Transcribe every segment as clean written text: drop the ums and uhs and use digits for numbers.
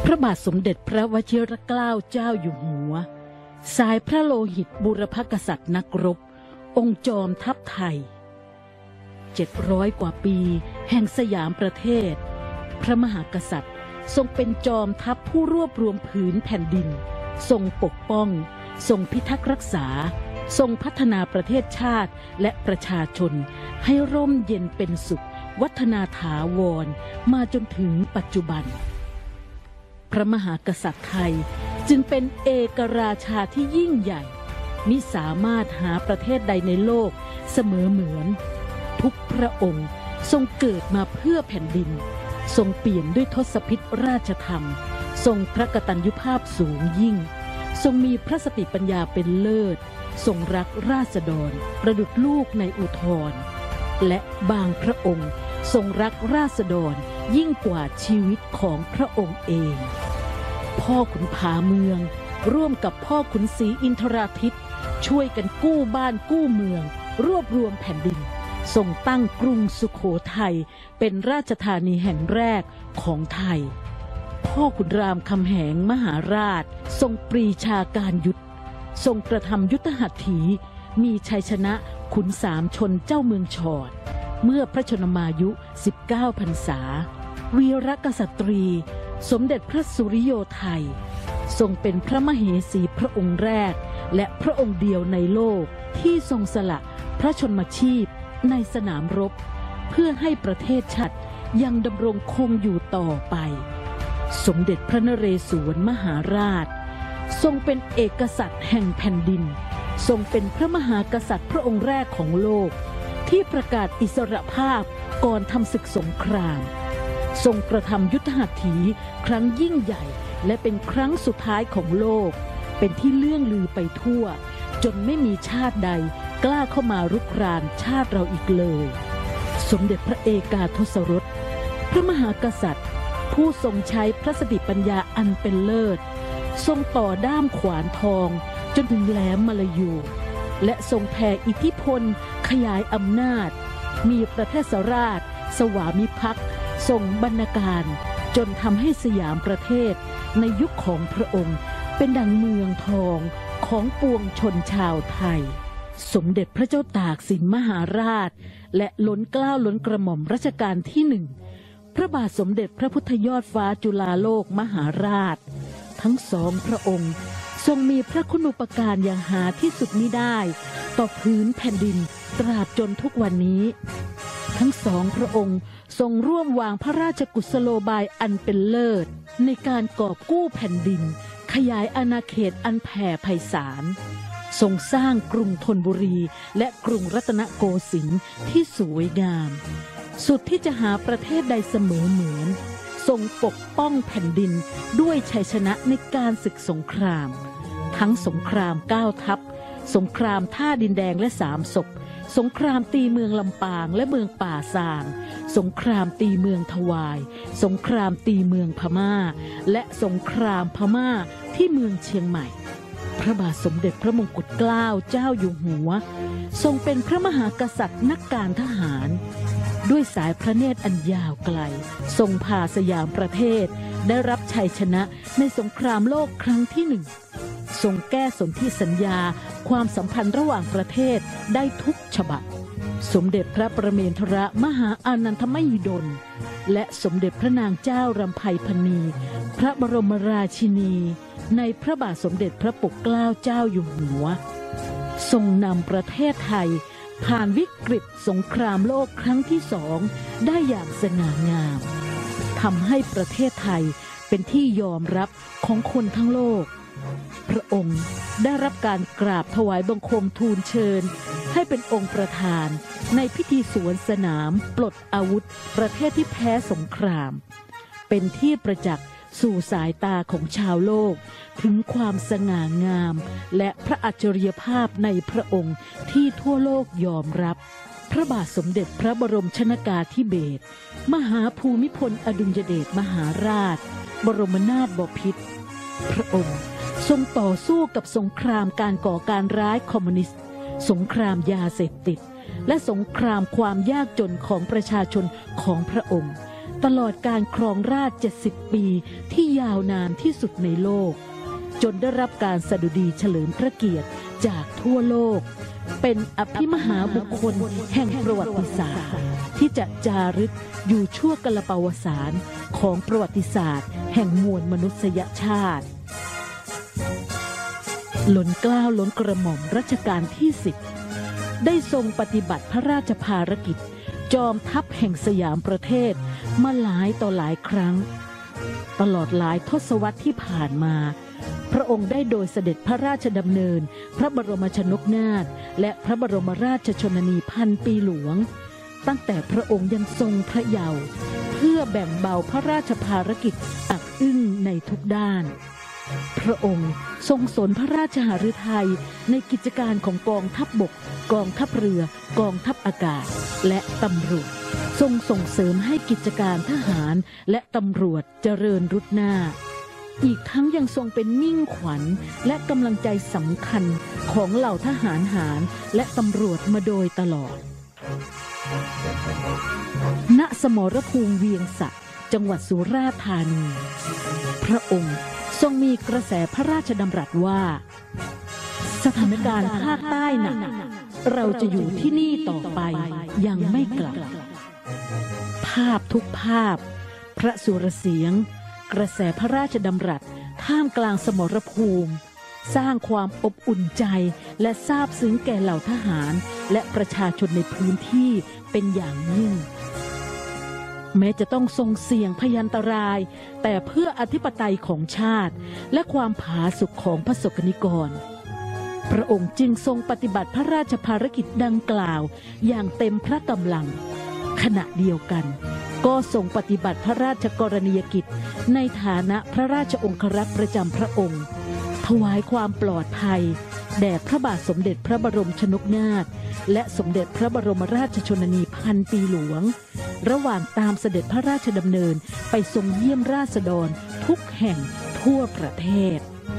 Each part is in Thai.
พระบาทสมเด็จพระวชิรเกล้าเจ้าอยู่หัวสายพระโลหิตบุรพกษัตริย์นักรบองค์จอมทัพไทย700 กว่าปีแห่งสยามประเทศพระมหากษัตริย์ทรงเป็นจอมทัพผู้รวบรวมผืนแผ่นดินทรงปกป้องทรงพิทักษ์รักษาทรงพัฒนาประเทศชาติและประชาชนให้ร่มเย็นเป็นสุขวัฒนาถาวรมาจนถึงปัจจุบันพระมหากษัตริย์ไทยจึงเป็นเอกราชาที่ยิ่งใหญ่มิสามารถหาประเทศใดในโลกเสมอเหมือนทุกพระองค์ทรงเกิดมาเพื่อแผ่นดินทรงเปี่ยมด้วยทศพิธราชธรรมทรงพระกตัญญูภาพสูงยิ่งทรงมีพระสติปัญญาเป็นเลิศทรงรักราษฎรประดุจลูกในอุทธรและบางพระองค์ทรงรักราษฎรยิ่งกว่าชีวิตของพระองค์เองพ่อขุนผาเมืองร่วมกับพ่อขุนศรีอินทราทิตช่วยกันกู้บ้านกู้เมืองรวบรวมแผ่นดินทรงตั้งกรุงสุโขทัยเป็นราชธานีแห่งแรกของไทยพ่อขุนรามคำแหงมหาราชทรงปรีชาการยุทธทรงกระทำยุทธหัตถีมีชัยชนะขุนสามชนเจ้าเมืองชอดเมื่อพระชนมายุ19 พรรษาวีรกษัตรีสมเด็จพระสุริโยไทยทรงเป็นพระมเหสีพระองค์แรกและพระองค์เดียวในโลกที่ทรงสละพระชนมชีพในสนามรบเพื่อให้ประเทศชาติยังดำรงคงอยู่ต่อไปสมเด็จพระนเรศวรมหาราชทรงเป็นเอกษัตริย์แห่งแผ่นดินทรงเป็นพระมหากษัตริย์พระองค์แรกของโลกที่ประกาศอิสรภาพก่อนทำศึกสงครามทรงกระทำยุทธหัตถีครั้งยิ่งใหญ่และเป็นครั้งสุดท้ายของโลกเป็นที่เลื่องลือไปทั่วจนไม่มีชาติใดกล้าเข้ามารุกรานชาติเราอีกเลยสมเด็จพระเอกาทศรสพระมหากษัตริย์ผู้ทรงใช้พระสติปัญญาอันเป็นเลิศทรงต่อด้ามขวานทองจนถึงแหลมมลายูและทรงแผ่อิทธิพลขยายอำนาจมีประเทศราชสวามิภักดิ์ทรงบรรณาการจนทำให้สยามประเทศในยุคของพระองค์เป็นดังเมืองทองของปวงชนชาวไทยสมเด็จพระเจ้าตากสินมหาราชและล้นเกล้าล้นกระหม่อมรัชกาลที่1พระบาทสมเด็จพระพุทธยอดฟ้าจุฬาโลกมหาราชทั้งสองพระองค์ทรงมีพระคุณูปการอย่างหาที่สุดมิได้ต่อพื้นแผ่นดินตราบจนทุกวันนี้ทั้งสองพระองค์ทรงร่วมวางพระราชกุศโลบายอันเป็นเลิศในการกอบกู้แผ่นดินขยายอาณาเขตอันแผ่ไพศาลทรงสร้างกรุงธนบุรีและกรุงรัตนโกสินทร์ที่สวยงามสุดที่จะหาประเทศใดเสมอเหมือนทรงปกป้องแผ่นดินด้วยชัยชนะในการศึกสงครามทั้งสงคราม9 ทัพสงครามท่าดินแดงและ3 ศพสงครามตีเมืองลำปางและเมืองป่าซางสงครามตีเมืองทวายสงครามตีเมืองพม่าและสงครามพม่าที่เมืองเชียงใหม่พระบาทสมเด็จพระมงกุฎเกล้าเจ้าอยู่หัวทรงเป็นพระมหากษัตริย์นักการทหารด้วยสายพระเนตรอันยาวไกลทรงพาสยามประเทศได้รับชัยชนะในสงครามโลกครั้งที่1ทรงแก้สนธิสัญญาความสัมพันธ์ระหว่างประเทศได้ทุกฉบับสมเด็จพระประเมนทรมหาอานันทมหิดลและสมเด็จพระนางเจ้ารำไพพรรณีพระบรมราชินีในพระบาทสมเด็จพระปกเกล้าเจ้าอยู่หัวทรงนำประเทศไทยผ่านวิกฤตสงครามโลกครั้งที่2ได้อย่างสง่างามทำให้ประเทศไทยเป็นที่ยอมรับของคนทั้งโลกพระองค์ได้รับการกราบถวายบังคมทูลเชิญให้เป็นองค์ประธานในพิธีสวนสนามปลดอาวุธประเทศที่แพ้สงครามเป็นที่ประจักษ์สู่สายตาของชาวโลกถึงความสง่างามและพระอัจฉริยภาพในพระองค์ที่ทั่วโลกยอมรับพระบาทสมเด็จพระบรมชนกาธิเบศรมหาภูมิพลอดุลยเดชมหาราชบรมนาถบพิตรพระองค์ทรงต่อสู้กับสงครามการก่อการร้ายคอมมิวนิสต์สงครามยาเสพติดและสงครามความยากจนของประชาชนของพระองค์ตลอดการครองราชย์70 ปีที่ยาวนานที่สุดในโลกจนได้รับการสดุดีเฉลิมพระเกียรติจากทั่วโลกเป็นอภิมหาบุคคลแห่งประวัติศาสตร์ที่จะจารึกอยู่ชั่วกลปวสานของประวัติศาสตร์แห่งมวลมนุษยชาติล้นเกล้าล้นกระหม่อมรัชกาลที่10ได้ทรงปฏิบัติพระราชภารกิจจอมทัพแห่งสยามประเทศมาหลายต่อหลายครั้งตลอดหลายทศวรรษที่ผ่านมาพระองค์ได้โดยเสด็จพระราชดำเนินพระบรมชนกนาถและพระบรมราชชนนีพันปีหลวงตั้งแต่พระองค์ยังทรงพระเยาว์เพื่อแบ่งเบาพระราชภารกิจอักอึ้งในทุกด้านพระองค์ทรงสนพระราชหฤทัยในกิจการของกองทัพบกกองทัพเรือกองทัพอากาศและตำรวจทรงส่งเสริมให้กิจการทหารและตำรวจเจริญรุดหน้าอีกทั้งยังทรงเป็นมิ่งขวัญและกำลังใจสำคัญของเหล่าทหารหารและตำรวจมาโดยตลอดณสมรภูมิเวียงสะจังหวัดสุราษฎร์ธานีพระองค์ทรงมีกระแสพระราชดำรัสว่าสถานการณ์ภาคใต้หนักเราจะอยู่ที่นี่ต่อไปยังไม่กลับภาพทุกภาพพระสุรเสียงกระแสพระราชดำรัสท่ามกลางสมรภูมิสร้างความอบอุ่นใจและซาบซึ้งแก่เหล่าทหารและประชาชนในพื้นที่เป็นอย่างยิ่งแม้จะต้องทรงเสี่ยงพยันตรายแต่เพื่ออธิปไตยของชาติและความผาสุกของพระสกนิกรพระองค์จึงทรงปฏิบัติพระราชภารกิจดังกล่าวอย่างเต็มพระกำลังขณะเดียวกันก็ทรงปฏิบัติพระราชกรณียกิจในฐานะพระราชองครักษ์ประจำพระองค์ถวายความปลอดภัยแด่พระบาทสมเด็จพระบรมชนกนาถและสมเด็จพระบรมราชชนนีพันปีหลวงระหว่างตามเสด็จพระราชดำเนินไปทรงเยี่ยมราษฎรทุกแห่งทั่วประเทศ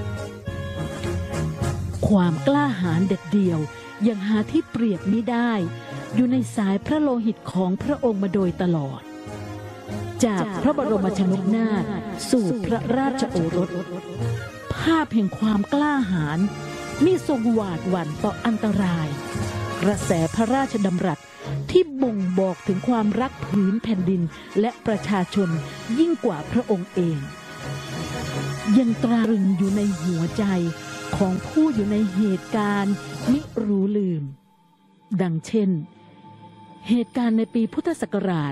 ความกล้าหาญเด็ดเดี่ยวยังหาที่เปรียบมิได้อยู่ในสายพระโลหิตของพระองค์มาโดยตลอดจากพระบรมชนกนาถสู่พระราชโอรสภาพแห่งความกล้าหาญมิทรงหวาดหวั่นต่ออันตรายกระแสพระราชดำรัสที่บ่งบอกถึงความรักผืนแผ่นดินและประชาชนยิ่งกว่าพระองค์เองยังตราตรึงอยู่ในหัวใจของผู้อยู่ในเหตุการณ์มิรู้ลืมดังเช่นเหตุการณ์ในปีพุทธศักราช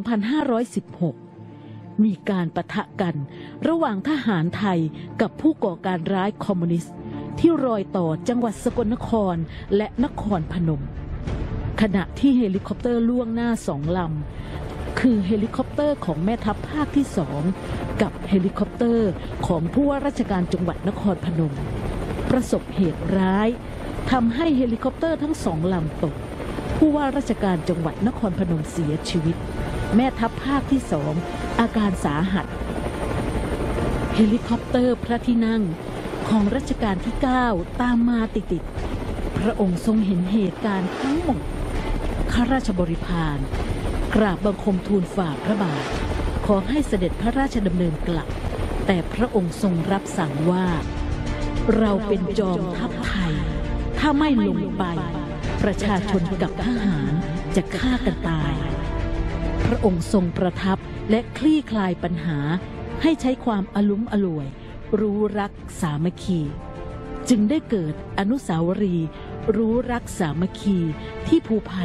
2516 มีการปะทะกันระหว่างทหารไทยกับผู้ก่อการร้ายคอมมิวนิสต์ที่รอยต่อจังหวัดสกลนครและนครพนมขณะที่เฮลิคอปเตอร์ล่วงหน้า2 ลำคือเฮลิคอปเตอร์ของแม่ทัพภาคที่2กับเฮลิคอปเตอร์ของผู้ว่าราชการจังหวัดนครพนมประสบเหตุร้ายทำให้เฮลิคอปเตอร์ทั้ง2 ลำตกผู้ว่าราชการจังหวัดนครพนมเสียชีวิตแม่ทัพภาคที่2อาการสาหัสเฮลิคอปเตอร์พระที่นั่งของรัชกาลที่9ตามมาติดๆพระองค์ทรงเห็นเหตุการณ์ทั้งหมดข้าราชบริพารกราบบังคมทูลฝ่าพระบาทขอให้เสด็จพระราชดำเนินกลับแต่พระองค์ทรงรับสั่งว่าเราเป็นจอมทัพไทยถ้าไม่ลงไปประชาชนกับทหารจะฆ่ากันตายพระองค์ทรงประทับและคลี่คลายปัญหาให้ใช้ความอลุ้มอล่วยรู้รักสามัคคีจึงได้เกิดอนุสาวรีย์รู้รักสามัคคีที่ภูพาน